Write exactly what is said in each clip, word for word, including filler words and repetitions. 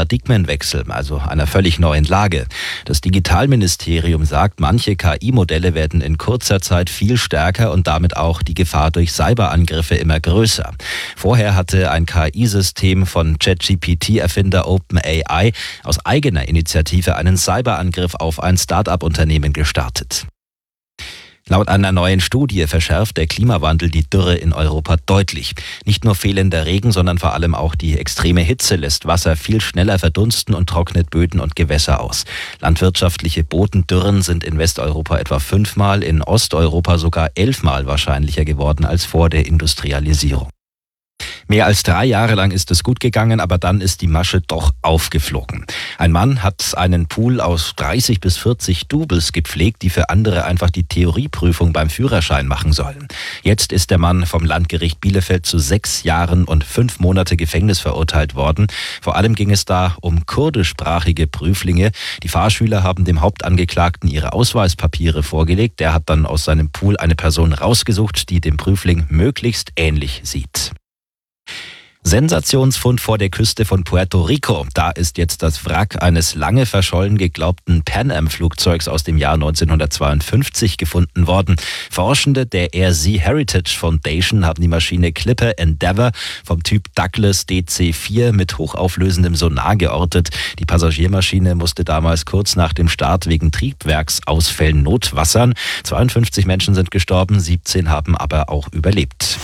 Paradigmenwechsel, also einer völlig neuen Lage. Das Digitalministerium sagt, manche K I-Modelle werden in kurzer Zeit viel stärker und damit auch die Gefahr durch Cyberangriffe immer größer. Vorher hatte ein K I-System von ChatGPT-Erfinder OpenAI aus eigener Initiative einen Cyberangriff auf ein Start-up-Unternehmen gestartet. Laut einer neuen Studie verschärft der Klimawandel die Dürre in Europa deutlich. Nicht nur fehlender Regen, sondern vor allem auch die extreme Hitze lässt Wasser viel schneller verdunsten und trocknet Böden und Gewässer aus. Landwirtschaftliche Bodendürren sind in Westeuropa etwa fünfmal, in Osteuropa sogar elfmal wahrscheinlicher geworden als vor der Industrialisierung. Mehr als drei Jahre lang ist es gut gegangen, aber dann ist die Masche doch aufgeflogen. Ein Mann hat einen Pool aus dreißig bis vierzig Doubles gepflegt, die für andere einfach die Theorieprüfung beim Führerschein machen sollen. Jetzt ist der Mann vom Landgericht Bielefeld zu sechs Jahren und fünf Monate Gefängnis verurteilt worden. Vor allem ging es da um kurdischsprachige Prüflinge. Die Fahrschüler haben dem Hauptangeklagten ihre Ausweispapiere vorgelegt. Der hat dann aus seinem Pool eine Person rausgesucht, die dem Prüfling möglichst ähnlich sieht. Sensationsfund vor der Küste von Puerto Rico. Da ist jetzt das Wrack eines lange verschollen geglaubten Pan Am-Flugzeugs aus dem Jahr neunzehnhundertzweiundfünfzig gefunden worden. Forschende der Air Sea Heritage Foundation haben die Maschine Clipper Endeavour vom Typ Douglas D C vier mit hochauflösendem Sonar geortet. Die Passagiermaschine musste damals kurz nach dem Start wegen Triebwerksausfällen notwassern. zweiundfünfzig Menschen sind gestorben, siebzehn haben aber auch überlebt.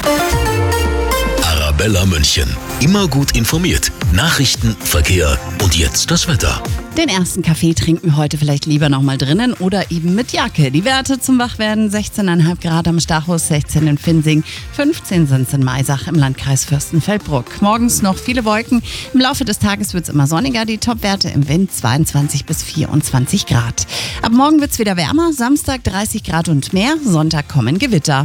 Arabella München. Immer gut informiert. Nachrichten, Verkehr und jetzt das Wetter. Den ersten Kaffee trinken wir heute vielleicht lieber noch mal drinnen oder eben mit Jacke. Die Werte zum Wachwerden: sechzehn Komma fünf Grad am Stachus, sechzehn in Finsing, fünfzehn sind es in Maisach im Landkreis Fürstenfeldbruck. Morgens noch viele Wolken. Im Laufe des Tages wird es immer sonniger. Die Topwerte im Wind zweiundzwanzig bis vierundzwanzig Grad. Ab morgen wird es wieder wärmer. Samstag dreißig Grad und mehr. Sonntag kommen Gewitter.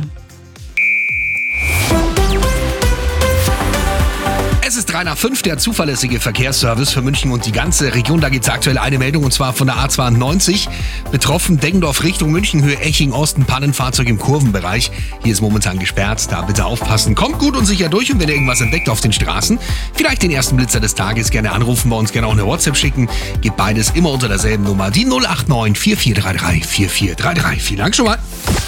Es ist drei nach fünf, der zuverlässige Verkehrsservice für München und die ganze Region. Da gibt es aktuell eine Meldung, und zwar von der A zweiundneunzig. Betroffen Deggendorf Richtung München, Höhe Eching Osten, Pannenfahrzeug im Kurvenbereich. Hier ist momentan gesperrt, da bitte aufpassen. Kommt gut und sicher durch, und wenn ihr irgendwas entdeckt auf den Straßen, vielleicht den ersten Blitzer des Tages, gerne anrufen, bei uns gerne auch eine WhatsApp schicken. Gibt beides immer unter derselben Nummer, die null acht neun vier vier drei drei vier vier drei drei. Vielen Dank schon mal.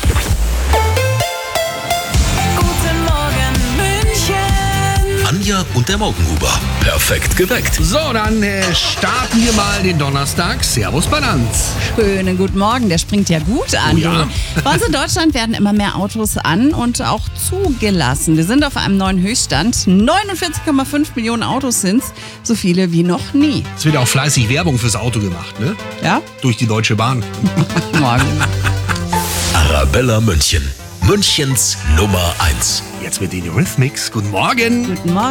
Anja und der Morgenhuber. Perfekt geweckt. So, dann äh, starten wir mal den Donnerstag. Servus Balanz. Schönen guten Morgen, der springt ja gut an. Oh ja. Bei uns in Deutschland werden immer mehr Autos an und auch zugelassen. Wir sind auf einem neuen Höchststand. neunundvierzig Komma fünf Millionen Autos sind es, so viele wie noch nie. Es wird auch fleißig Werbung fürs Auto gemacht, ne? Ja? Durch die Deutsche Bahn. Morgen. Arabella München. Münchens Nummer eins. Jetzt mit den Eurythmics. Guten Morgen. Guten Morgen.